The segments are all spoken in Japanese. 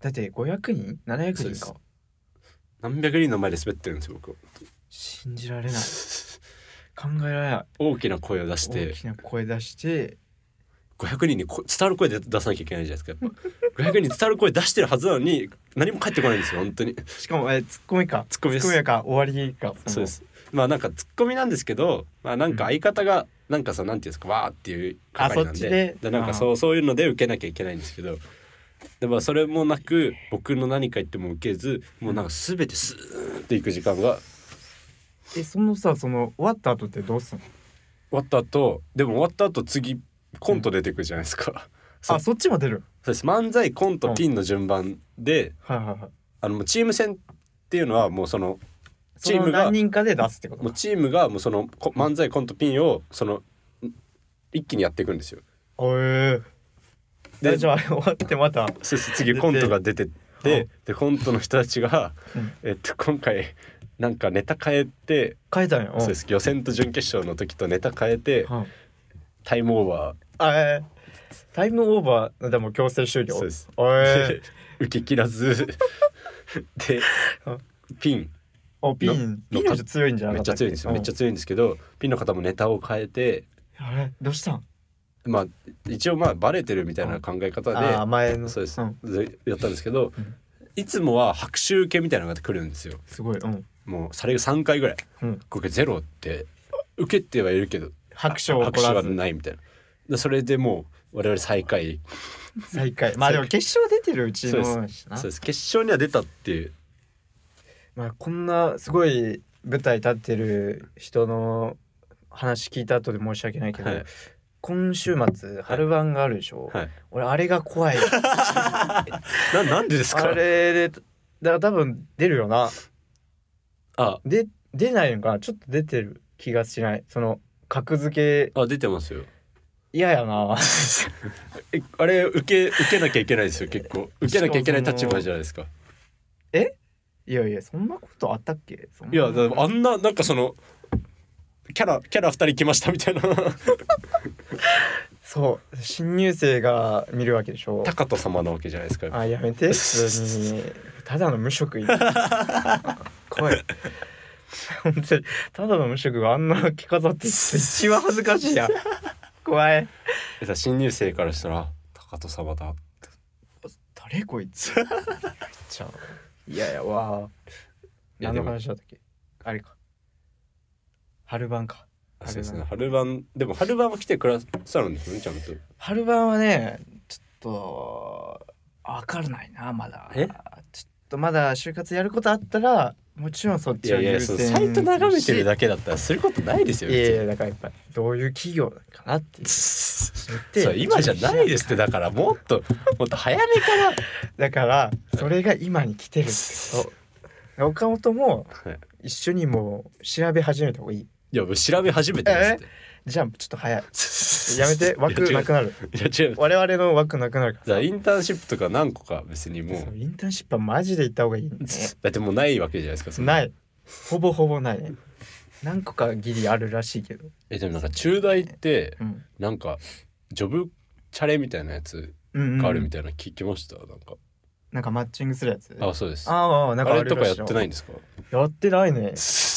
だって500人700人か。 何百人の前で滑ってるんですよ僕。 信じられない考えられない。 大きな声を出して大きな声出して 500人に伝わる声で出さなきゃいけないじゃないですか。やっぱ500人に伝わる声出してるはずなのに何も返ってこないんですよ本当に。 しかもツッコミか。 ツッコミです。 ツッコミか終わりか。 そうです。まあなんかツッコミなんですけど、まあなんか相方がなんかなんていうんですかわーっていう係なんで、なんかそういうので受けなきゃいけないんですけど、でもそれもなく僕の何か言っても受けず、もうなんか全てスーっていく時間が。 そのさ終わった後ってどうすんの？ 終わった後でも終わった後次コント出てくるじゃないですか。 そっちも出る。 そうです。漫才コントピンの順番で、 はいはいはい。 もうチーム戦っていうのはもうそのチームが何人かで出すってこと。 もうチームがもうその漫才コントピンを一気にやっていくんですよ。 でじゃあ終わってまた次コントが出てって、でコントの人たちが、今回なんかネタ変えたんよ。そうです。予選と準決勝の時とネタ変えて、タイムオーバー。タイムオーバーでも強制終了。 そうです。受け切らずでピンの強いんじゃない？ めっちゃ強いんですよ。めっちゃ強いんですけど、ピンの方もネタを変えて、 どうしたん？ まあ一応まあバレてるみたいな考え方で、 前のそうです、やったんですけど、いつもは拍手受けみたいなのが来るんですよ。 すごい。 もうそれが3回ぐらい、これゼロって受けてはいるけど拍手はないみたいな。でそれでもう我々最下位。 まあでも決勝出てるうちのそうです。決勝には出たっていう。 まあこんなすごい舞台立ってる人の話聞いた後で申し訳ないけど、今週末春晩があるでしょ。俺あれが怖い。 なんでですか？ あれでだから多分出るよな。出ないのかな。ちょっと出てる気がしない。格付け。出てますよ。 嫌やな。 あれ受けなきゃいけないですよ。結構受けなきゃいけない立場じゃないですか。 いやそんなことあったっけ？ いやあんななんかキャラ2人来ましたみたいな。 そう新入生が見るわけでしょ。 高人様なわけじゃないですか。 やめて。普通にただの無職怖い。本当にただの無職があんな着飾って一番恥ずかしいやん。怖い。 新入生からしたら高人様だ。 誰こいつ。いやわ。何の話だったっけ？あれか。春晩か。 そうですね。春晩でも春晩は来てくださるんですよねちゃんと。 春晩はねちょっと分からないなまだ。ちょっとまだ就活やることあったらもちろんそっちを優先。 サイト眺めてるだけだったらすることないですよ。 だからやっぱどういう企業かなってそう今じゃないですって。だからもっと早めからだからそれが今に来てるってこと。岡本も一緒にもう調べ始めた方がいい。 いや調べ始めてますって。 じゃあちょっと早い。やめて。枠なくなる。 いや違う。 我々の枠なくなるから。 インターンシップとか何個か別にもう。 インターンシップはマジで行った方がいい、ね。 だってもうないわけじゃないですか。 ない。ほぼないね。何個かギリあるらしいけど。 でもなんか中大ってなんかジョブチャレみたいなやつがあるみたいな聞きました。 なんかマッチングするやつ。 そうです。 なんかあれとかやってないんですか？ やってないね。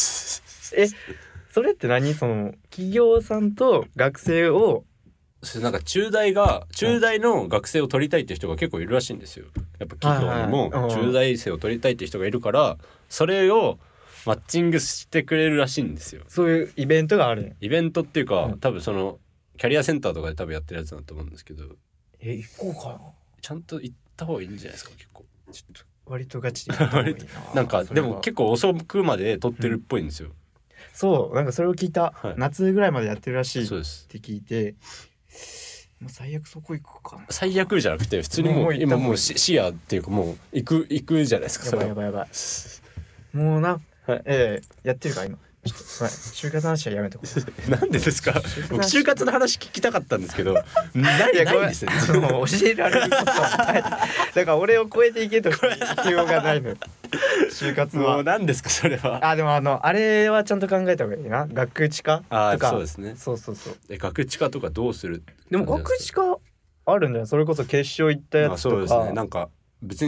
それって何？企業さんと学生をなんか中大の学生を取りたいって人が結構いるらしいんですよ。やっぱ企業にも中大生を取りたいって人がいるからそれをマッチングしてくれるらしいんですよ。 そういうイベントがある。 イベントっていうか、多分キャリアセンターとかで多分やってるやつだと思うんですけど。 行こうかな。 ちゃんと行った方がいいんじゃないですか。結構ちょっと割とガチで行った方がいいな。 なんかでも結構遅くまで撮ってるっぽいんですよ。 そうなんかそれを聞いた。夏ぐらいまでやってるらしいって聞いて、もう最悪そこ行こうかな。 最悪じゃなくて普通にもう今もう視野っていうかもう行くじゃないですか。 やばいもうな、やってるから今ちょっと就活の話はやめとこう。なんでですか？僕就活の話聞きたかったんですけどないですね。 もう教えられることはない。だから俺を超えていけと必要がないのよ。就活はもう何ですかそれは。 でもあれはちゃんと考えた方がいいな。学知化とか。 そうですね。 そう学知化とかどうする？ でも学知化あるんだよ。それこそ決勝行ったやつとか。 そうですね。なんか別に